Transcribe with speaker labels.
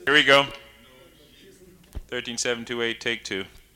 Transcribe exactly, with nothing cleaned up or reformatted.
Speaker 1: Here we go. thirteen seven two eight, take two.